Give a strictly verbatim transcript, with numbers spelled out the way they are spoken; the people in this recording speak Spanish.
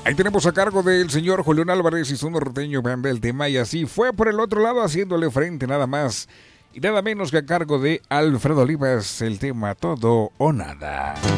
Ahí tenemos a cargo del señor Julián Álvarez y su norteño banda el tema, y así fue por el otro lado haciéndole frente nada más y nada menos que a cargo de Alfredo Olivas el tema Todo o Nada.